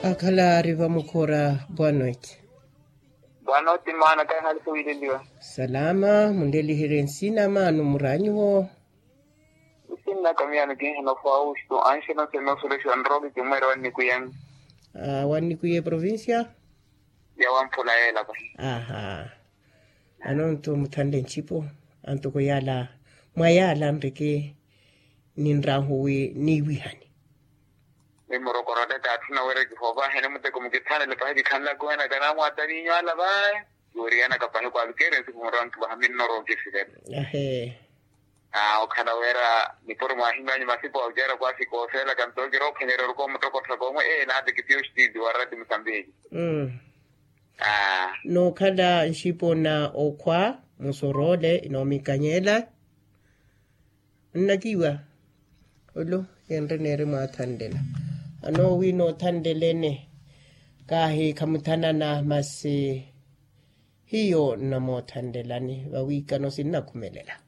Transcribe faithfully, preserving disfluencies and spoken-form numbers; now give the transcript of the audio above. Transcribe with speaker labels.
Speaker 1: Akala riva mukora boa noite.
Speaker 2: Boa noite, mana, kaya hali sa Wililiwa.
Speaker 1: Salama, mundeli hirensina manu muranyo.
Speaker 2: Isin na kami ano kaya hanafaw, ito ansya na sa mga solusyon rogi kung mayroon ni Kuyang.
Speaker 1: Ah, wan ni kuya provincia?
Speaker 2: Yawan pula ela ba.
Speaker 1: Aha. Ano to mutanden chipo? Anto ko yala, mayala mreke ninrahuwi niwihani.
Speaker 2: May morokorada ka at na wera gifoba, hinamute kumukitana lepahe di kanla ko na ganamo at ninyo alabay. Yuriana kapahe kwa alkeren si kumurang kibahamin noro kisidet.
Speaker 1: Ahe.
Speaker 2: Ah, okada wera ni por mahimba ni masipo aujera kwa si ko sela kanto giro kenero ko motoko sabomo e na de kitio sti duara di Mozambique.
Speaker 1: Mm.
Speaker 2: Ah,
Speaker 1: No kada nshipo na okwa musorole inomikanyela. Nakiwa. Olo, yenre nere matandela. Ano wino tandelene kahi kamutana na masi hiyo na motandelani wawika no sinakumelela.